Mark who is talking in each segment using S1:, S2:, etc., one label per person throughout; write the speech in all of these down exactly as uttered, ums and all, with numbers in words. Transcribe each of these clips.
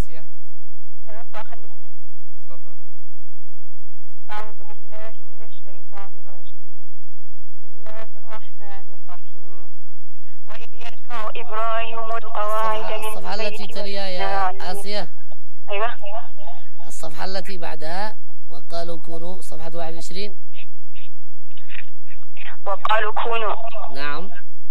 S1: آسيا. تفضل.
S2: أعوذ بالله من الشيطان الرجيم. بسم الله الرحمن الرحيم. وإذ يرفع إبراهيم القواعد من
S3: الصفحة التي تليها يا آسيا.
S2: أيوة.
S3: الصفحة التي بعدها وقالوا كونوا، صفحة واحد وعشرين.
S2: وقالوا كونوا.
S3: نعم.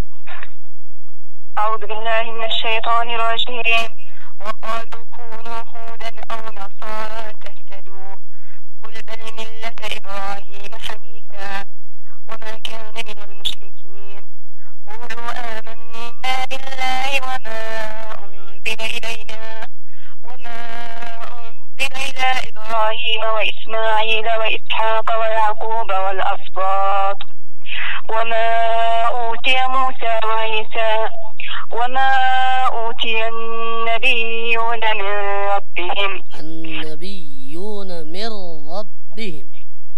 S2: أعوذ بالله من الشيطان الرجيم. وقالوا كونوا هودا أو نصارى تهتدوا قل بل ملة إبراهيم حنيفا وما كان من المشركين قولوا آمنا بالله وما أنزل إلينا وما أنزل إلى إبراهيم وإسماعيل وإسحاق ويعقوب والأسباط وما أوتي موسى وعيسى وما أوتي النبيون من ربهم
S3: النبيون من ربهم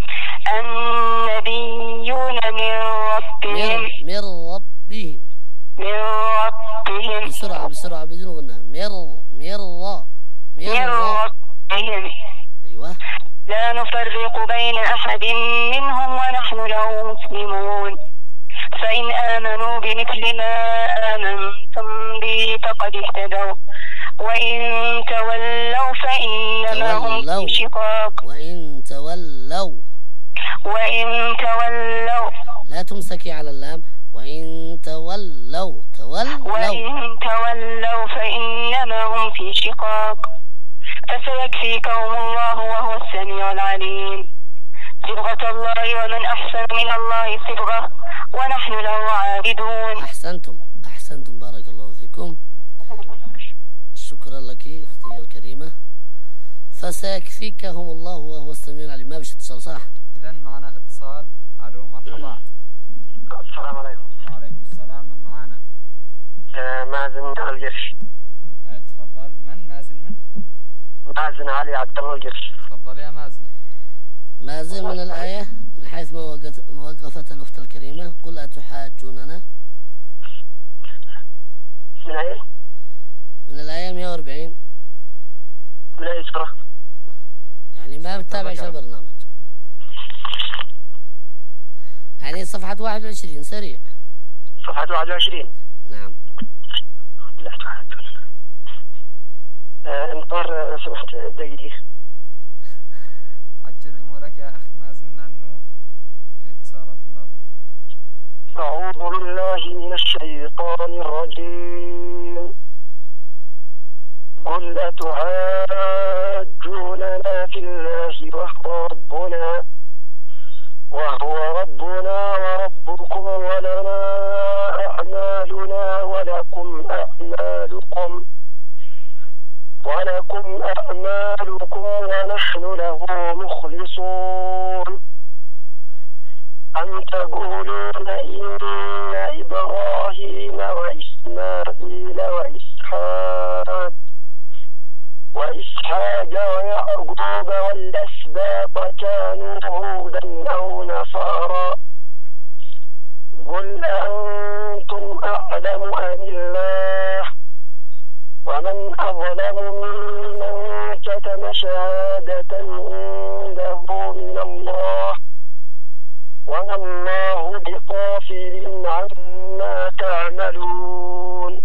S2: النبيون من ربهم
S3: من, من ربهم
S2: من ربهم
S3: بسرعة بسرعة بدون غنى مر مر
S2: من ربهم.
S3: أيوة.
S2: لا نفرق بين أحد منهم ونحن له مسلمون فإن آمنوا بمثل ما آمنتم به فقد اهتدوا وإن تولوا فإنما هم في شقاق
S3: وإن تولوا
S2: وإن تولوا
S3: لا تمسكي على اللام. وإن تولوا تولوا
S2: وإن تولوا فإنما هم في شقاق فسيكفيكهم الله وهو السميع العليم. صبغة الله ومن أحسن من الله صبغة ونحن له عابدون.
S3: أحسنتم أحسنتم بارك الله فيكم. شكرا لك أختي الكريمة. فسيكفيكهم الله وهو السميع العليم. ما بش اتصال صح؟
S1: إذا معنا اتصال. ألو مرحبا.
S4: السلام عليكم.
S1: وعليكم السلام. من معنا؟
S4: آه مازن القرش.
S1: آه تفضل. من مازن من؟
S4: مازن علي عبد الله القرش.
S1: تفضل يا مازن.
S3: مازن من الآية من حيث ما وقفت الأخت الكريمة. قل أتحاجوننا.
S4: من أي؟
S3: من الآية مئة وأربعين.
S4: من أي سورة؟
S3: يعني ما بتتابعش البرنامج. يعني صفحة واحد وعشرين سريع.
S4: صفحة واحد وعشرين.
S3: نعم.
S4: لا تحاجوننا. آه انطر لو سمحت دقيقة.
S1: عجل أمورك يا أخ مازن لأنه في اتصالات بعضهم.
S4: أعوذ بالله من الشيطان الرجيم. قل أتحاجوننا في الله وهو ربنا وهو ربنا وربكم ولنا أعمالنا ولكم أعمالكم ولكم أعمالكم ونحن له مخلصون. أم تقولون إن إبراهيم وإسماعيل وإسحاق وإسحاق ويعقوب والأسباط كانوا هودا أو نصارى قل أنتم أعلم أم الله ومن أظلم ممن كتم شهادة عنده من الله وما الله بغافل عما تعملون.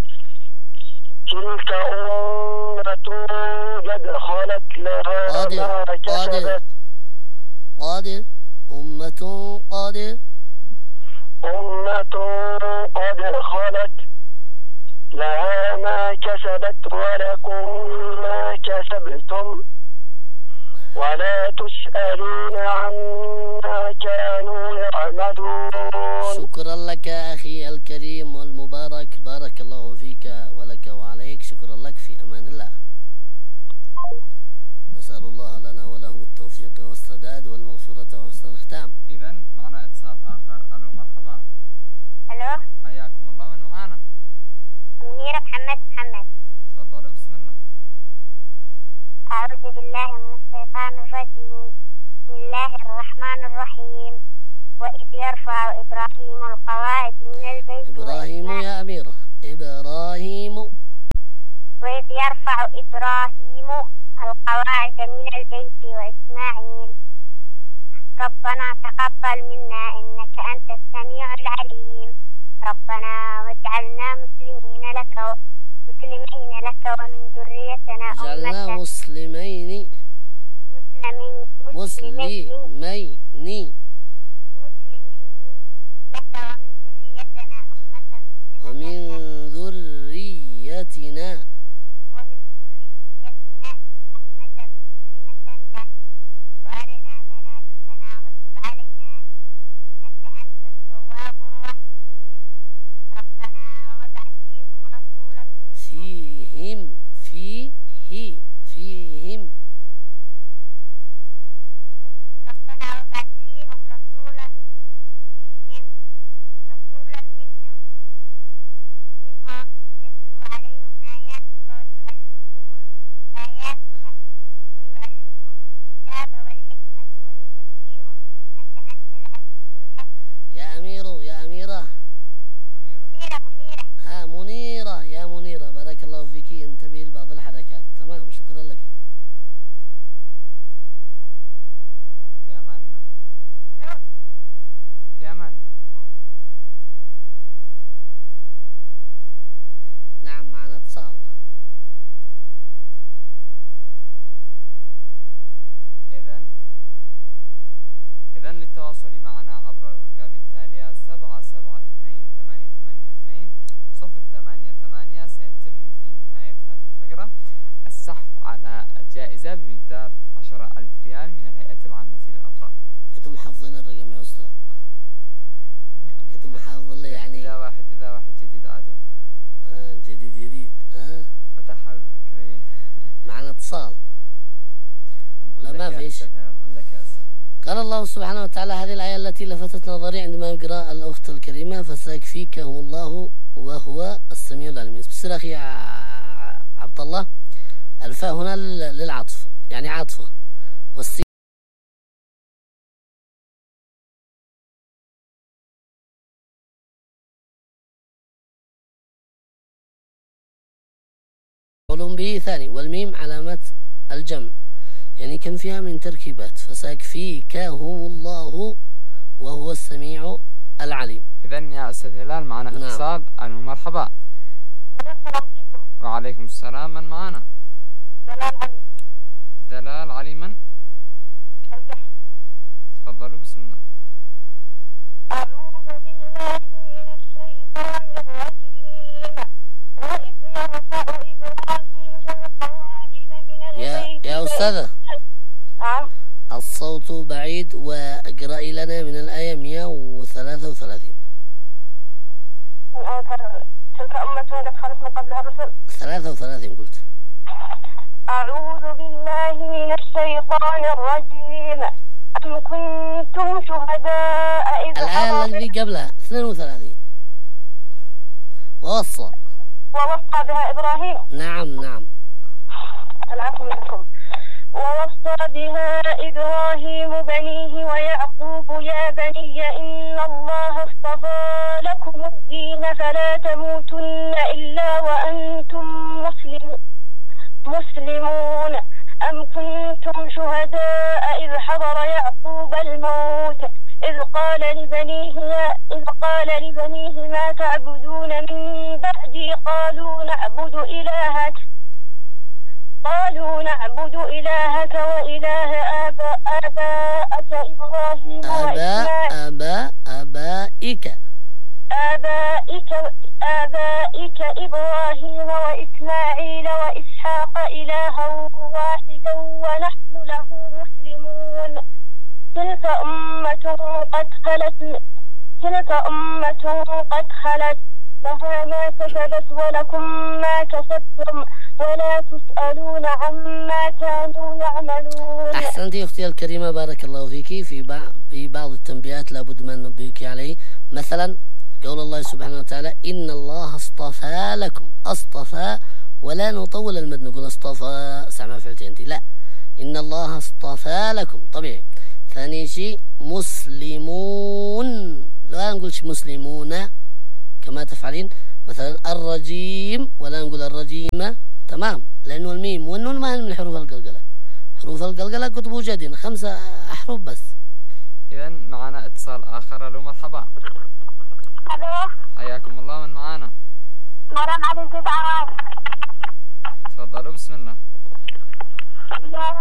S4: تلك أمة قد خلت لها ما كسبت
S3: قادر أمة قادر
S4: أمة قد خلت لها ما كسبت ولكم ما كسبتم ولا تسألون عما كانوا يعملون.
S3: شكرا لك أخي الكريم والمبارك. بارك الله فيك ولك وعليك. شكرا لك. في أمان الله. نسأل الله لنا وله التوفيق والسداد والمغفرة وحسن الختام.
S1: إذا معنا اتصال آخر. ألو مرحبا.
S5: ألو
S1: حياكم الله. من معانا؟
S5: منيرة محمد محمد.
S1: تفضلوا بسم الله.
S5: أعوذ بالله من الشيطان الرجيم. بسم الله الرحمن الرحيم. وإذ يرفع إبراهيم القواعد من البيت
S3: إبراهيم يا أميرة. إبراهيم.
S5: وإذ يرفع إبراهيم القواعد من البيت وإسماعيل ربنا تقبل منا إنك أنت السميع العليم ربنا واجعلنا مسلمين لك مسلمين لك ومن ذريتنا
S3: جعلنا
S5: أمة
S3: مسلمين
S5: مسلمين مسلمين
S3: مسلمين
S5: مسلمين لك ومن ذريتنا أمة مسلمة
S3: ومن
S5: لك
S3: ذريتنا
S5: ومن ذريتنا أمة مسلمة لك وأرنا مناسكنا وتب علينا إنك أنت التواب الرحيم ربنا وابعث فيهم رسولا منهم
S3: فيهم فيه فيهم
S5: ربنا وابعث فيهم رسولا فيهم رسولا منهم منهم يتلو عليهم آياتك ويعلمهم الآيات ويعلمهم الكتاب والحكمة ويزكيهم إنك أنت العزيز الحكيم.
S3: يا أمير يا أميرة
S1: منيرة.
S5: منيرة منيرة
S3: ها منيرة يا منيرة بارك الله فيك انتبهي لبعض الحركات تمام شكرا لك
S1: في أمان الله. في أمان الله.
S3: نعم معنا اتصال
S1: إذن إذن للتواصل معنا عبر الأرقام التالية سبعة سبعة اثنين ثمانية ثمانية اثنين صفر ثمانية ثمانية. سيتم في نهاية هذه الفقرة السحب على الجائزة بمقدار عشرة ألف ريال من الهيئة العامة للأطراف.
S3: كنتم حافظين الرقم يا أستاذ كنتم حافظ لي يعني
S1: إذا واحد إذا واحد جديد عادوا
S3: آه جديد جديد آه.
S1: فتح كذا.
S3: معنا اتصال لا ما فيش.
S1: عندك يا أستاذ.
S3: قال الله سبحانه وتعالى هذه الآية التي لفتت نظري عندما يقرأ الأخت الكريمة فسيكفيكهم الله وهو السميع العليم. بصير أخي عبد الله الفاء هنا للعطف يعني عاطفة والسين مفعول به ثاني والميم علامة الجمع يعني كم فيها من تركيبات فسيكفيكهم الله وهو السميع العليم.
S1: إذن يا أستاذ هلال معنا
S3: نعم.
S1: اتصال. ألو مرحبا.
S2: السلام عليكم.
S1: وعليكم السلام. من معنا؟
S2: دلال علي.
S1: دلال علي من؟
S2: الجح.
S1: تفضلوا بسم الله.
S2: أعوذ بالله من الشيطان الرجيم وإذ يرفع إبراهيم القواعد من
S3: يا
S2: البيت
S3: يا أستاذة
S2: نعم.
S3: الصوت بعيد واقرأي لنا من الآية مئة وثلاثة وثلاثين.
S2: تلك أمة قد خلت من قبلها الرسل.
S3: ثلاثة وثلاثين قلت.
S2: أعوذ بالله من الشيطان الرجيم أم كنتم شهداء إذ
S3: الآية
S2: حضر
S3: التي قبلها اثنين وثلاثين ووصى
S2: ووصى بها إبراهيم.
S3: نعم نعم
S2: العفو منكم. ووصى بها إبراهيم بنيه ويعقوب يا بني إن الله اصطفى لكم الدين فلا تموتن إلا وأنتم مسلم مسلمون أم كنتم شهداء إذ حضر يعقوب الموت إذ قال لبنيه إذ قال لبنيه ما تعبدون من بعدي قالوا نعبد إلهك قالوا نعبد إلهك وإله آباء آباءك إبراهيم
S3: آباء
S2: وإسماعيل
S3: آباء آبائك
S2: آبائك آبائك إبراهيم وإسماعيل وإسحاق إلها واحدا ونحن له مسلمون تلك أمة قد خلت تلك أمة قد خلت لها ما كسبت ولكم ما كسبتم ولا تسألون عما كانوا يعملون.
S3: أحسنت يا أختي الكريمة بارك الله فيك. في بعض في بعض التنبيهات لابد ما ننبهك عليه مثلا قول الله سبحانه وتعالى إن الله اصطفى لكم اصطفى ولا نطول المد نقول اصطفى سمع فعلتي أنت لا إن الله اصطفى لكم طبيعي. ثاني شيء مسلمون لا نقولش مسلمون كما تفعلين مثلا الرجيم ولا نقول الرجيمة تمام، لأنه الميم والنون ما هن من حروف القلقلة. حروف القلقلة قطب وجدين خمسة أحرف بس.
S1: إذا معنا اتصال آخر. ألو مرحبا.
S5: ألو.
S1: حياكم الله، من معانا؟
S5: مرام علي زيد عراس.
S1: تفضلوا بسم الله.
S5: يا